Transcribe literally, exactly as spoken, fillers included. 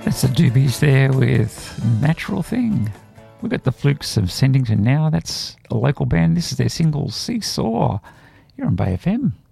That's the Doobies there with Natural Thing. We've got the Flukes of Sendington now. That's a local band. This is their single Seesaw. You're on Bay F M.